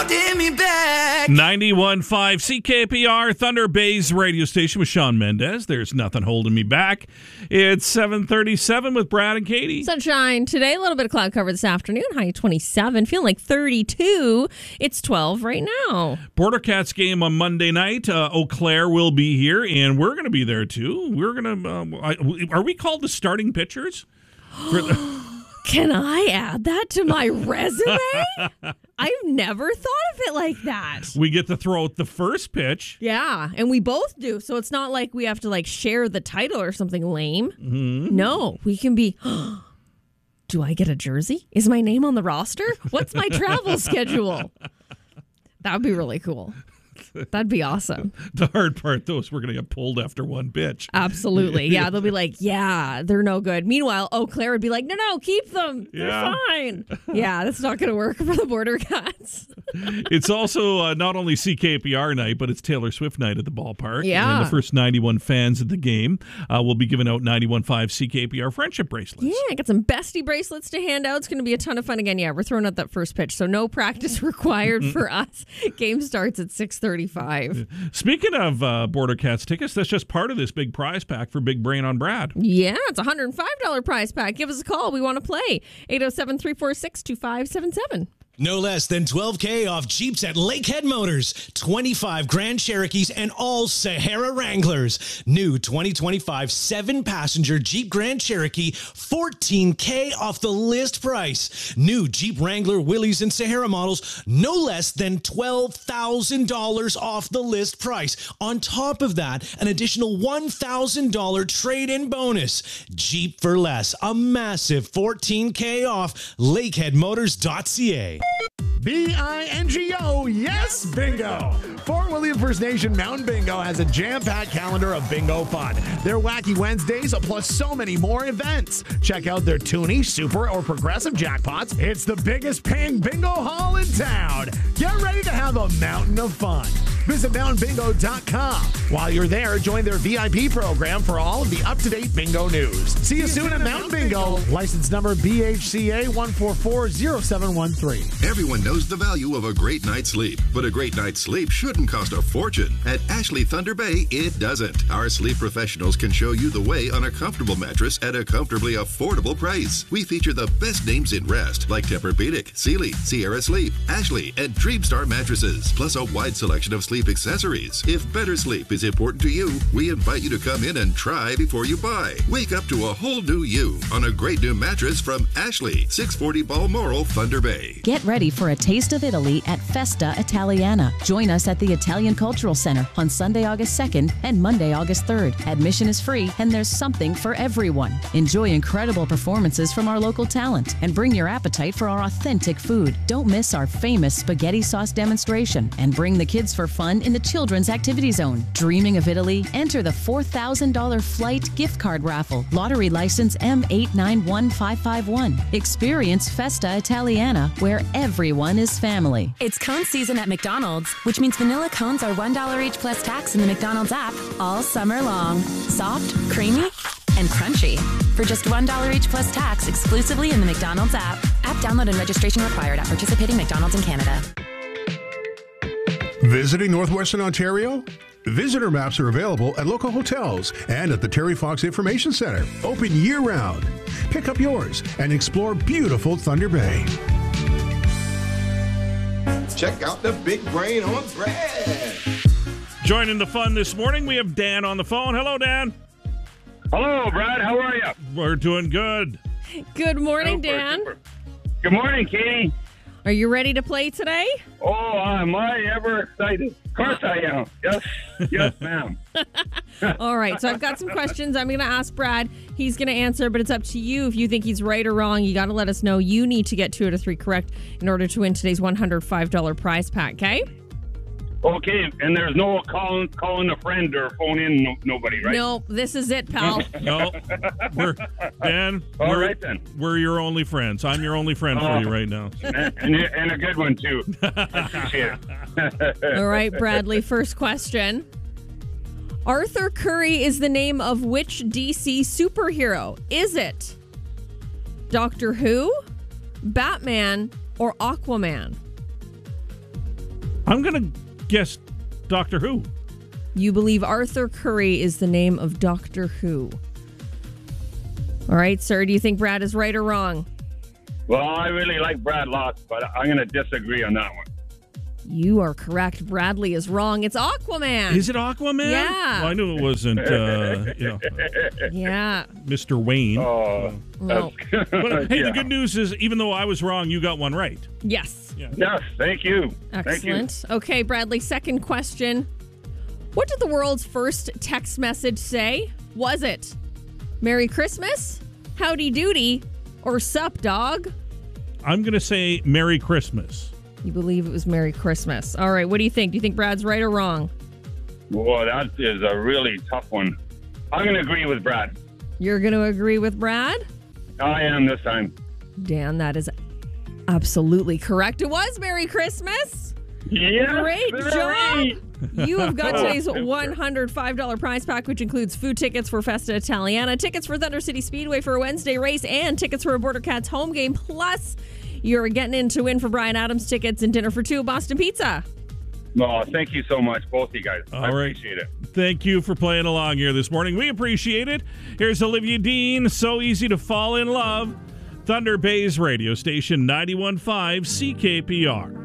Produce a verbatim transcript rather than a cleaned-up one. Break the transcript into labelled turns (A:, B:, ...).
A: holding me back.
B: ninety-one point five C K P R, Thunder Bay's radio station with Sean Mendez. There's nothing holding me back. It's seven thirty-seven with Brad and Katie.
C: Sunshine today, a little bit of cloud cover this afternoon, high twenty-seven, feeling like thirty-two. It's twelve right now.
B: Border Cats game on Monday night. Uh, Eau Claire will be here, and we're going to be there too. We're going to, um, I, are we called the starting pitchers? For the-
C: Can I add that to my resume? I've never thought of it like that.
B: We get to throw out the first pitch.
C: Yeah, and we both do. So it's not like we have to like share the title or something lame.
B: Mm-hmm.
C: No, we can be, do I get a jersey? Is my name on the roster? What's my travel schedule? That would be really cool. That'd be awesome.
B: The hard part, though, is we're going to get pulled after one pitch.
C: Absolutely. Yeah, they'll be like, yeah, they're no good. Meanwhile, Eau Claire would be like, no, no, keep them. They're
B: Yeah.
C: fine. Yeah, that's not going to work for the Border Cats.
B: It's also uh, not only C K P R night, but it's Taylor Swift night at the ballpark.
C: Yeah.
B: And the first ninety-one fans at the game uh, will be giving out ninety-one point five C K P R friendship bracelets.
C: Yeah, I got some bestie bracelets to hand out. It's going to be a ton of fun again. Yeah, we're throwing out that first pitch, so no practice required for us. Game starts at six thirty-five.
B: Speaking of uh, Border Cats tickets, that's just part of this big prize pack for Big Brain on Brad.
C: Yeah, it's a one hundred five dollars prize pack. Give us a call. We want to play. eight oh seven, three four six, two five seven seven.
D: No less than twelve K off Jeeps at Lakehead Motors. twenty-five Grand Cherokees and all Sahara Wranglers. New twenty twenty-five seven-passenger Jeep Grand Cherokee, fourteen K off the list price. New Jeep Wrangler, Willys, and Sahara models, no less than twelve thousand dollars off the list price. On top of that, an additional one thousand dollars trade-in bonus. Jeep for less, a massive fourteen K off lakehead motors dot c a.
E: B I N G O, yes, bingo! Fort William First Nation Mountain Bingo has a jam-packed calendar of bingo fun. Their Wacky Wednesdays, plus so many more events. Check out their Toonie, Super, or Progressive jackpots. It's the biggest paying bingo haul in town. Get ready to have a mountain of fun. Visit mountain bingo dot com. While you're there, join their V I P program for all of the up-to-date bingo news. See you soon at Mountain Bingo. License number B H C A one four four zero seven one three.
F: Everyone knows the value of a great night's sleep, but a great night's sleep shouldn't cost a fortune. At Ashley Thunder Bay, it doesn't. Our sleep professionals can show you the way on a comfortable mattress at a comfortably affordable price. We feature the best names in rest, like Tempur-Pedic, Sealy, Sierra Sleep, Ashley, and Dreamstar mattresses, plus a wide selection of sleep accessories. If better sleep is important to you, we invite you to come in and try before you buy. Wake up to a whole new you on a great new mattress from Ashley, six forty Balmoral, Thunder Bay.
G: Get ready for a taste of Italy at Festa Italiana. Join us at the Italian Cultural Center on Sunday, August second and Monday, August third. Admission is free and there's something for everyone. Enjoy incredible performances from our local talent and bring your appetite for our authentic food. Don't miss our famous spaghetti sauce demonstration and bring the kids for fun in the Children's Activity Zone. Dreaming of Italy? Enter the four thousand dollars flight gift card raffle. Lottery license M eight nine one five five one. Experience Festa Italiana, where everyone is family.
H: It's cone season at McDonald's, which means vanilla cones are one dollar each plus tax in the McDonald's app all summer long. Soft, creamy, and crunchy. For just one dollar each plus tax exclusively in the McDonald's app. App download and registration required at participating McDonald's in Canada.
I: Visiting Northwestern Ontario? Visitor maps are available at local hotels and at the Terry Fox Information Center. Open year-round. Pick up yours and explore beautiful Thunder Bay.
J: Check out the Big Brain on Brad.
B: Joining the fun this morning, we have Dan on the phone. Hello, Dan.
K: Hello, Brad. How are you?
B: We're doing good.
C: Good morning,
K: Super,
C: Dan.
K: super. Good morning, Katie.
C: Are you ready to play today?
K: Oh, am I ever excited? Of course I am. Yes, yes, ma'am.
C: All right, so I've got some questions I'm going to ask Brad. He's going to answer, but it's up to you. If you think he's right or wrong, you got to let us know. You need to get two out of three correct in order to win today's one hundred five dollars prize pack, okay?
K: Okay, and there's no calling calling a friend or phone in no, nobody, right?
C: No, this is it, pal.
B: No, we're Dan.
K: All
B: we're,
K: right, then.
B: We're your only friends. I'm your only friend for
K: Oh.
B: you right now.
K: and, and, and a good one, too. I appreciate it.
C: All right, Bradley, first question. Arthur Curry is the name of which D C superhero? Is it Doctor Who, Batman, or Aquaman?
B: I'm going to guess Doctor Who.
C: You believe Arthur Curry is the name of Doctor Who. All right, sir. Do you think Brad is right or wrong?
K: Well, I really like Brad lots, but I'm going to disagree on that one.
C: You are correct. Bradley is wrong. It's Aquaman.
B: Is it Aquaman?
C: Yeah.
B: Well, I knew it wasn't, uh, you know,
C: yeah.
B: Mister Wayne.
K: Oh,
C: No.
B: But hey,
K: yeah.
B: the good news is, even though I was wrong, you got one right.
C: Yes.
B: Yeah.
K: Yes, thank you. Thank you.
C: Excellent. Okay, Bradley, second question. What did the world's first text message say? Was it Merry Christmas, Howdy Doody, or Sup Dog?
B: I'm going to say Merry Christmas.
C: You believe it was Merry Christmas. All right, what do you think? Do you think Brad's right or wrong?
K: Boy, that is a really tough one. I'm going to agree with Brad.
C: You're going to agree with Brad?
K: I am this time.
C: Dan, that is absolutely correct. It was Merry Christmas.
K: Yes,
C: Great
K: very.
C: job. You have got today's one hundred five dollars prize pack, which includes food tickets for Festa Italiana, tickets for Thunder City Speedway for a Wednesday race, and tickets for a Border Cats home game. Plus, you're getting in to win for Brian Adams tickets and dinner for two at Boston Pizza.
K: No, thank you so much, both of you guys.
B: All
K: I
B: right.
K: appreciate it.
B: Thank you for playing along here this morning. We appreciate it. Here's Olivia Dean, So Easy to Fall in Love. Thunder Bay's radio station, ninety-one point five C K P R.